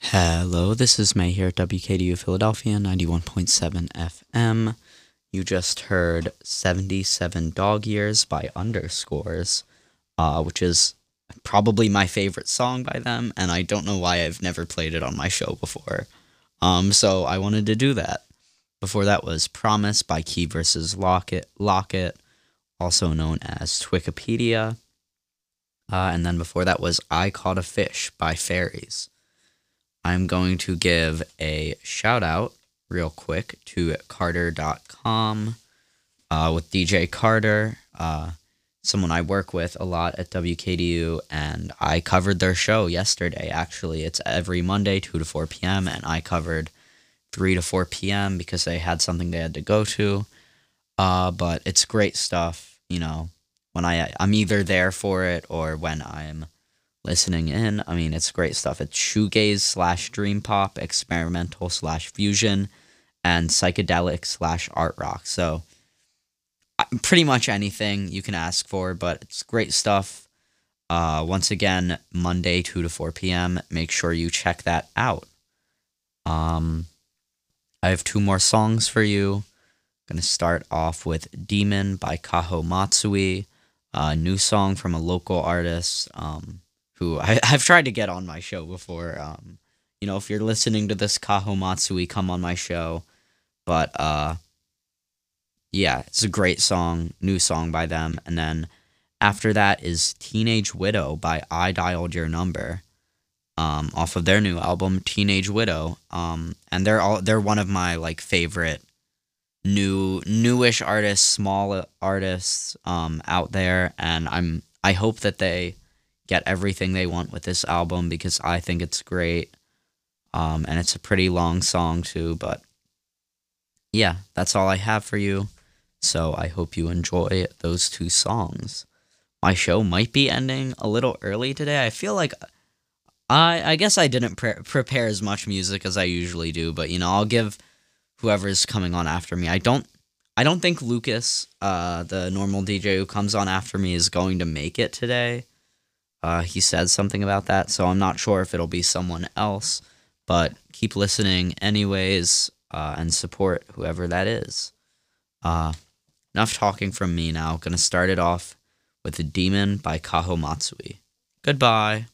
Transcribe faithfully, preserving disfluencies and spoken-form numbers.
Hello, this is May here at W K D U Philadelphia ninety-one point seven F M. You just heard seventy-seven Dog Years by Underscores, uh, which is probably my favorite song by them, and I don't know why I've never played it on my show before. Um, so I wanted to do that. Before that was Promise by Key versus Lockett, Lockett, also known as Twikipedia. Uh, and then before that was I Caught a Fish by Fairies. I'm going to give a shout out real quick to Carter dot com uh, with D J Carter, uh, someone I work with a lot at W K D U, and I covered their show yesterday, actually. It's every Monday, two to four p.m., and I covered three to four p.m. because they had something they had to go to, uh, but it's great stuff, you know, when I, I'm either there for it or when I'm listening in. I mean, it's great stuff. It's shoegaze slash dream pop, experimental slash fusion, and psychedelic slash art rock. So pretty much anything you can ask for, but it's great stuff. Uh, once again, Monday, two to four p.m. Make sure you check that out. Um, I have two more songs for you. I'm going to start off with Demon by Kaho Matsui, a new song from a local artist, um, who I, I've tried to get on my show before. Um, you know, if you're listening to this, Kaho Matsui, come on my show. But, uh, yeah, it's a great song, new song by them. And then after that is Teenage Widow by I Dialed Your Number, um, off of their new album, Teenage Widow. Um, and they're all they're one of my, like, favorite new, newish artists, small artists um, out there. And I'm I hope that they get everything they want with this album because I think it's great. Um, and it's a pretty long song too, but yeah, that's all I have for you. So I hope you enjoy those two songs. My show might be ending a little early today. I feel like I I guess I didn't pre- prepare as much music as I usually do, but you know, I'll give whoever's coming on after me. I don't I don't think Lucas, uh, the normal D J who comes on after me, is going to make it today. Uh, he said something about that, so I'm not sure if it'll be someone else, but keep listening anyways, uh, and support whoever that is. Uh, enough talking from me now. Gonna start it off with The Demon by Kaho Matsui. Goodbye.